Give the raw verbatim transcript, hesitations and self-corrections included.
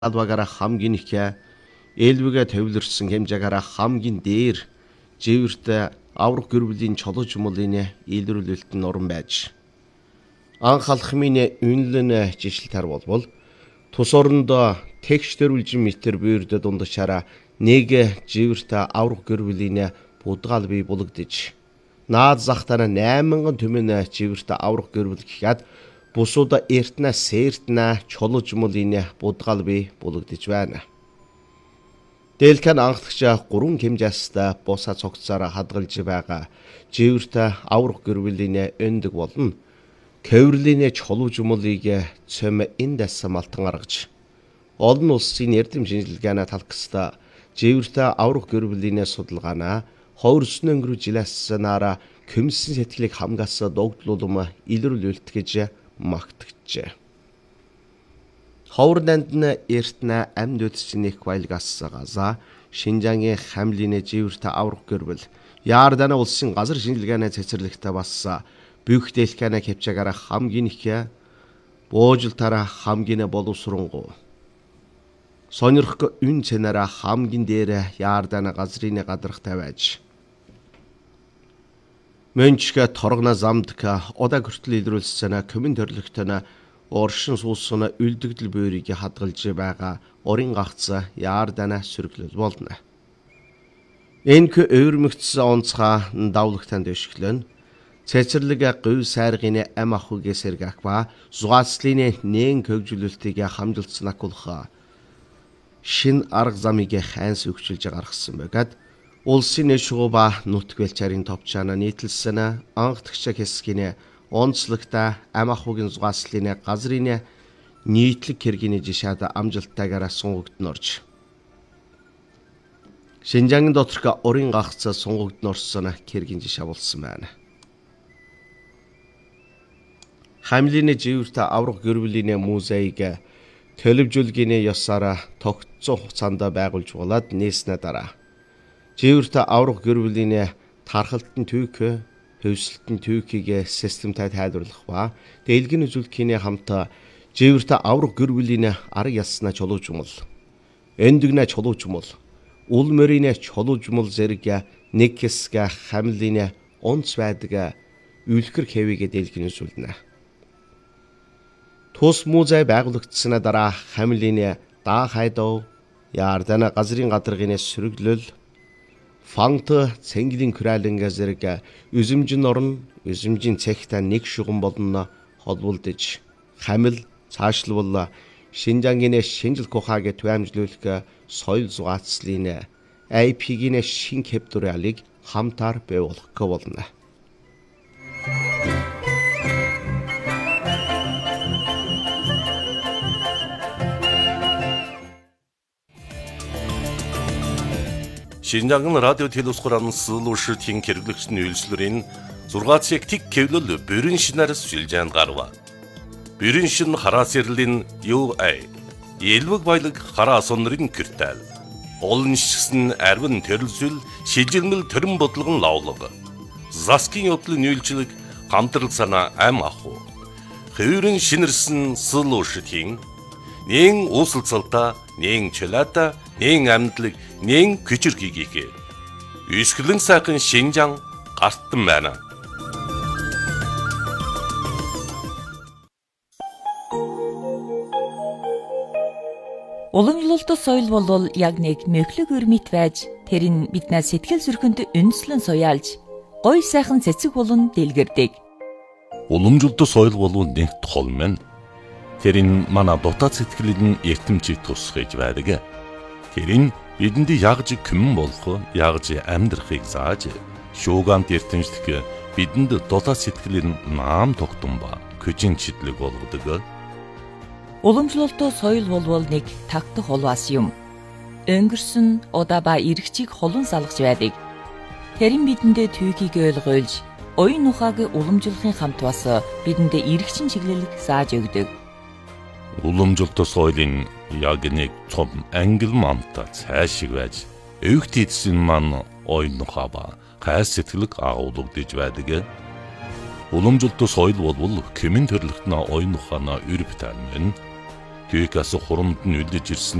албагаараа хамгийн их ээлвэгээ төвлөрсөн хэмжээгээрээ хамгийн дээр живэрт аврах гэр бүлийн чулуу жумлын илрүүлэлт нь орон байж анх алхмын үнэлэн жишэлтар болбол тус орондоо тэгш төрүүлжин метр буйрд дундчаараа нэг живэрт аврах гэр бүлийн будгаал бий булагдж наад захтана восемь мянган түмэн живэрт аврах гэр бүл гэхэд бусуда эртнэ сэртнэ чулуу жумлын будгаал бий булагдж байна. Дэлхэн анхлагч гурван хэмжээстэй босаа цогцсоор хадгалж байгаа живэрт аврах гэр бүлийн өндөг болно. Кэврлийн чулуу жумлыг цөм эндээс малтан гаргаж олон улсын эрдэм шинжилгээний талхстай живэрт аврах гэр бүлийн судалгаанаа ховөрсөн өнгөрөө жилээс нараа көмсөн сэтгэлийг хамгаас догдлуулам илрүүлэлт гэж магтагчээ. Ховрнанд нь эртнэ амьд үдсэнийг байлгаас газа Шинжаангийн хамлын живэрт аврах гэр бүл Яардан улсын газар шинжилгээний цэцэрлэгтээ бас бүх дэлхэнэ хэмжээгээр хамгийн их буужилтаараа хамгийн боловсронгуй сонирхох үн цэнаараа хамгийн дээр Яардан газрын гадаргатай байж Мөнчгэ торгона замдка удаа хүртэл илрүүлсэн комин төрлөختөна оршин суусан үлдэгдэл буйрыг хадгалж байгаа орын гагц Яардана сөрөглөл болно. Энх өвөрмөгцсөн онцгой давлагтанд өшгөлөн цэцэрлэг гуй сайргын ам ахуйг сэргэх ба зугаацлын нээн хөгжүүлэлтийг хамжилсан акулха шин арга замыг хайнс өгчилж гаргасан байгаад улсын нэшгуба нутгвэлчарын товчаана нийтлсэн анхдагч хэсгийн онцлогтой ам ахуйн зугааслын газрын нийтлэг хэргийн жишээд амжилттайгаар сунгагднорж Шинжаангийн доторх орын гагц сунгагднорсон хэргийн жишээ болсон байна. Хамлын живэрт аврах гэр бүлийн музейг төлөвжүүлгийн ёсоор тогтцсон хугацаанд байгуулж болоод нээснэ дараа живэрт аврах гэр бүлийн тархалтын түүх, хөвсөлтийн түүхийг системтай тайлбарлах ба дэлгэн үзүүлэхний хамт живэрт аврах гэр бүлийн арга ясна чулуу жумал, өндөгнэ чулуу жумал, ул мөрийн чулуу жумал зэрэг нэг хэсэг хамлын онц байдаг үлгэр хэвийг дэлгэн үзүүлнэ. Тус музей байгуулагдсаны дараа хамлын даа хайдав Яардана газрын гадаргын сөрөглөл Фант цэнглийн күрэлэнгэ зэрэг үзэмжин орн, үзэмжин цэгтэй нэг шугам болно холболдож хамил цаашлбал Шинжаангийн шинжлэх ухааг төвөмжлүүлэх соёл зугаацлын эй пи-гийн шин кэптуралыг хамтаар бий болгох болно. Шинжаангийн радио телевизорын сүүлүүшийн хэрэглэгчний үйлчлэрийн зургаацыг тэг кэвлэл бүрэн шинээр сүлжээнд гарва. Бүрэн шин хараа сэрлэн ю эй Елвэг баялаг хараа сонрын киртэл. Олон шигсэн арвин төрөлсөл шилжилмэл төрөн бодлогон лавлаг. Заскин явдлын үйлчлэг хамтрал санаа ам аху. Хэврэн шинэрсэн сүүлүүшийн нэн уусалцалта, нэн чөлөөта, нэн амьдлаг нэн küçürgigiге Үсгэлэн сайхан Шинжаан гартан байна. Уламжлалт соёл бол яг нэг мөхлөг өрмит байж тэр нь биднээс сэтгэл зүрхэнд үндэслэн суяалж гой сайхан цэцэг болон дэлгэрдэг. Уламжлалт соёл бол нэг тол мэн. Тэр нь манай дотоод сэтгэлийн эртэмчийг тусгаж байдаг. Тэр нь бидэнд ягж күмэн болох, ягж амьдрахыг зааж, шуугант эртэмжлэх бидэнд дотоод сэтгэлийн наам тогтун ба күжин чидлэг болгодог. Уламжлалт соёл болвол нэг тагтах холвас юм. Өнгөрсөн удаа ба эргчийг холон салгаж байдаг. Тэр нь бидэндээ түүхийг ойлгуулж, оюун ухааг уламжлахын хамт бас бидэндээ эргчин чиглэлийг зааж өгдөг. Уламжлалт соёлын яг нэг том ангил мамта цаашиг байж өвгт эдсэн маань оюун ухаа ба гай сэтгэлэг агуулгадж байдаг. Уламжлалт соёл бол кэмэн төрлөختнө оюун ухаанаа өрөвтэн. Түйкасы хуранд нь үлдэж ирсэн